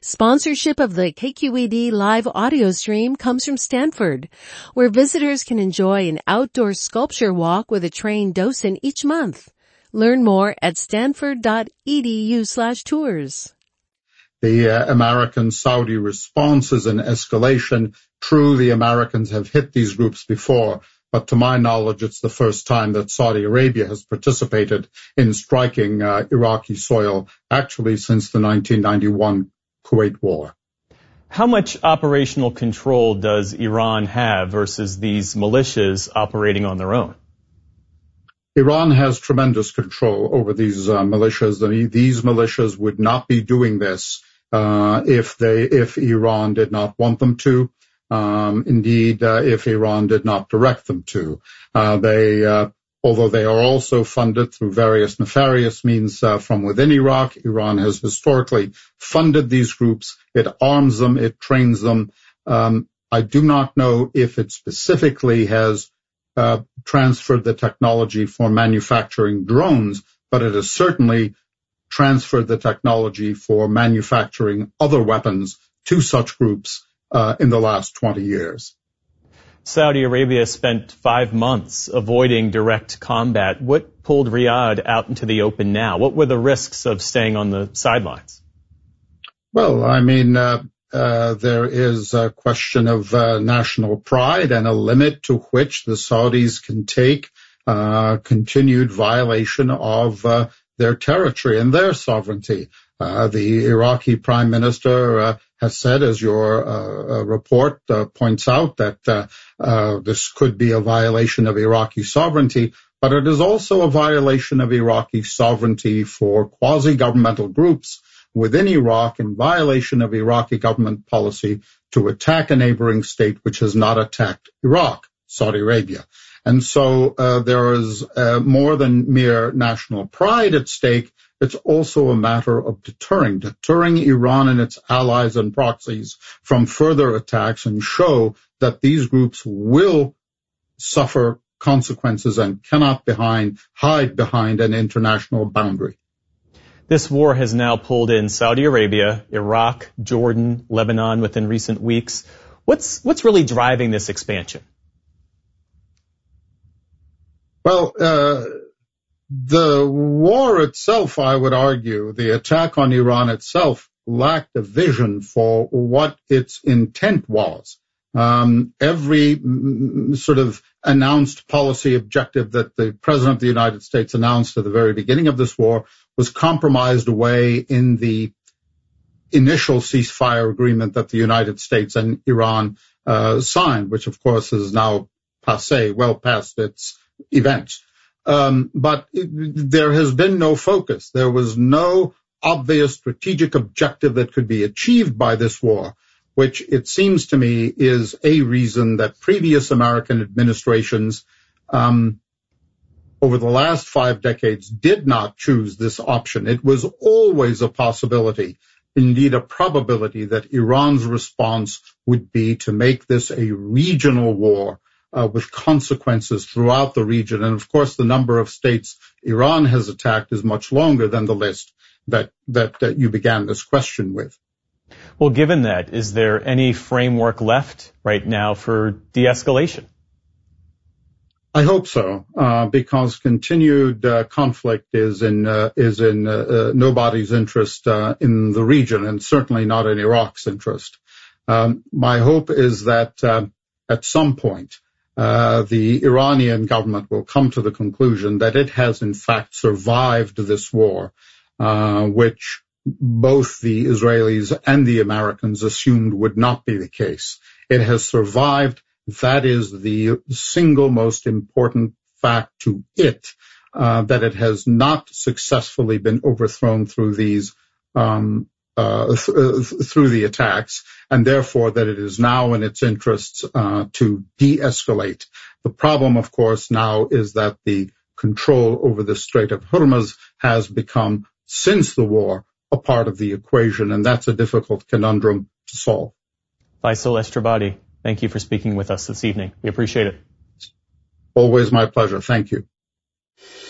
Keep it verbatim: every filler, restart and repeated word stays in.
Sponsorship of the K Q E D live audio stream comes from Stanford, where visitors can enjoy an outdoor sculpture walk with a trained docent each month. Learn more at stanford.edu slash tours. The uh, American-Saudi response is an escalation. True, the Americans have hit these groups before, but to my knowledge, it's the first time that Saudi Arabia has participated in striking uh, Iraqi soil, actually since the nineteen ninety-one Kuwait War. How much operational control does Iran have versus these militias operating on their own? Iran has tremendous control over these uh, militias. These militias would not be doing this uh, if they, if Iran did not want them to. Um, indeed, uh, if Iran did not direct them to. Uh, they, uh, although they are also funded through various nefarious means uh, from within Iraq, Iran has historically funded these groups. It arms them, it trains them. Um, I do not know if it specifically has uh, transferred the technology for manufacturing drones, but it has certainly transferred the technology for manufacturing other weapons to such groups uh, in the last twenty years. Saudi Arabia spent five months avoiding direct combat. What pulled Riyadh out into the open now? What were the risks of staying on the sidelines? Well, I mean, uh, uh, there is a question of uh, national pride and a limit to which the Saudis can take uh, continued violation of uh, their territory and their sovereignty. Uh, the Iraqi Prime Minister uh, has said, as your uh, report uh, points out, that uh, uh, this could be a violation of Iraqi sovereignty, but it is also a violation of Iraqi sovereignty for quasi-governmental groups within Iraq, in violation of Iraqi government policy to attack a neighboring state which has not attacked Iraq, Saudi Arabia. And so uh, there is uh, more than mere national pride at stake. It's also a matter of deterring, deterring Iran and its allies and proxies from further attacks and show that these groups will suffer consequences and cannot behind, hide behind an international boundary. This war has now pulled in Saudi Arabia, Iraq, Jordan, Lebanon within recent weeks. What's, what's really driving this expansion? Well, uh, the war itself, I would argue, the attack on Iran itself lacked a vision for what its intent was. Um, every mm, sort of announced policy objective that the President of the United States announced at the very beginning of this war was compromised away in the initial ceasefire agreement that the United States and Iran uh, signed, which of course is now passé, well past its events. Um, but it, there has been no focus. There was no obvious strategic objective that could be achieved by this war, which it seems to me is a reason that previous American administrations um, over the last five decades did not choose this option. It was always a possibility, indeed a probability, that Iran's response would be to make this a regional war Uh, with consequences throughout the region. And of course, the number of states Iran has attacked is much longer than the list that, that, that you began this question with. Well, given that, is there any framework left right now for de-escalation? I hope so, uh, because continued uh, conflict is in uh, is in uh, uh, nobody's interest uh, in the region, and certainly not in Iraq's interest. Um, my hope is that uh, at some point, Uh, the Iranian government will come to the conclusion that it has in fact survived this war, uh, which both the Israelis and the Americans assumed would not be the case. It has survived. That is the single most important fact to it, uh, that it has not successfully been overthrown through these um Uh, th- uh, through the attacks, and therefore that it is now in its interests uh, to de-escalate. The problem, of course, now is that the control over the Strait of Hormuz has become, since the war, a part of the equation, and that's a difficult conundrum to solve. Faisal Estrabadi, thank you for speaking with us this evening. We appreciate it. Always my pleasure. Thank you.